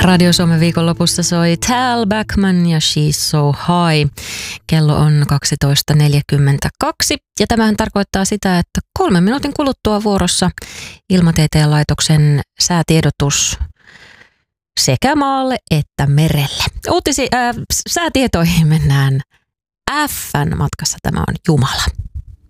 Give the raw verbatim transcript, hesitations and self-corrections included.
Radio Suomen viikonlopussa soi Tal Bachman ja She's So High. Kello on kaksitoista neljäkymmentäkaksi ja tämähän tarkoittaa sitä, että kolmen minuutin kuluttua vuorossa Ilmatieteen laitoksen säätiedotus sekä maalle että merelle. Uutisi, äh, säätietoihin mennään F:n matkassa. Tämä on Jumala.